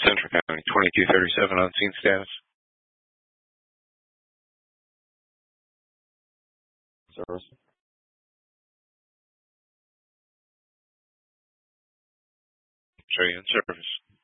Central County, 2237 on scene status. Service. Show you in service.